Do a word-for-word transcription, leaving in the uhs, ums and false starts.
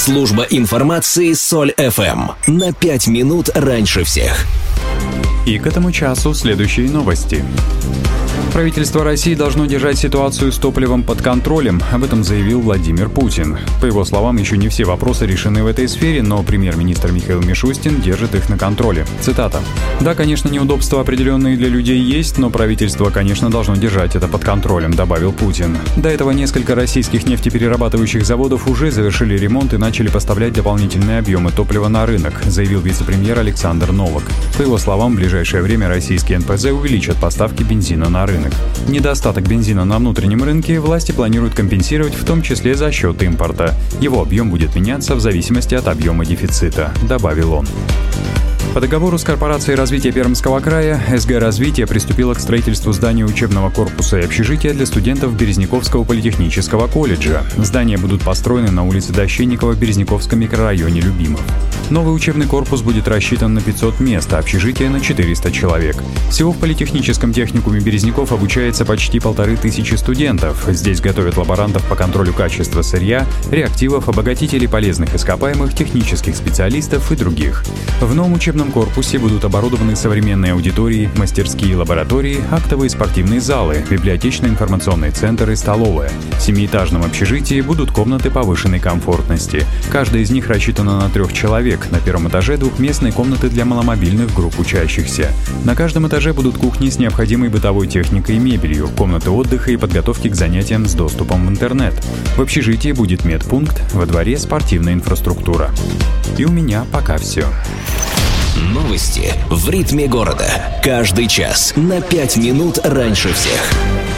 Служба информации Соль эф эм. На пять минут раньше всех. И к этому часу следующие новости. Правительство России должно держать ситуацию с топливом под контролем, об этом заявил Владимир Путин. По его словам, еще не все вопросы решены в этой сфере, но премьер-министр Михаил Мишустин держит их на контроле. Цитата. «Да, конечно, неудобства определенные для людей есть, но правительство, конечно, должно держать это под контролем», добавил Путин. До этого несколько российских нефтеперерабатывающих заводов уже завершили ремонт и начали поставлять дополнительные объемы топлива на рынок, заявил вице-премьер Александр Новак. По его словам, в ближайшее время российские эн пэ зэ увеличат поставки бензина на рынок. Недостаток бензина на внутреннем рынке власти планируют компенсировать в том числе за счет импорта. Его объем будет меняться в зависимости от объема дефицита, добавил он. По договору с Корпорацией развития Пермского края эс гэ «Развитие» приступила к строительству здания учебного корпуса и общежития для студентов Березняковского политехнического колледжа. Здания будут построены на улице Дощенникова в Березняковском микрорайоне Любимов. Новый учебный корпус будет рассчитан на пятьсот мест, а общежитие на четыреста человек. Всего в политехническом техникуме Березняков обучается почти полторы тысячи студентов. Здесь готовят лаборантов по контролю качества сырья, реактивов, обогатителей полезных ископаемых, технических специалистов и других. В новом учебном корпусе будут оборудованы современные аудитории, мастерские лаборатории, актовые спортивные залы, библиотечно-информационный центр и столовая. В семиэтажном общежитии будут комнаты повышенной комфортности. Каждая из них рассчитана на трех человек. На первом этаже двухместные комнаты для маломобильных групп учащихся. На каждом этаже будут кухни с необходимой бытовой техникой и мебелью, комнаты отдыха и подготовки к занятиям с доступом в интернет. В общежитии будет медпункт, во дворе спортивная инфраструктура. И у меня пока все. Новости в ритме города. Каждый час на пять минут раньше всех.